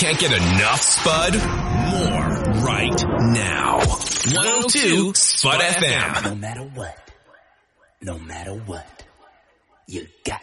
Can't get enough Spud? More right now. 102 Spud FM. No matter what, you got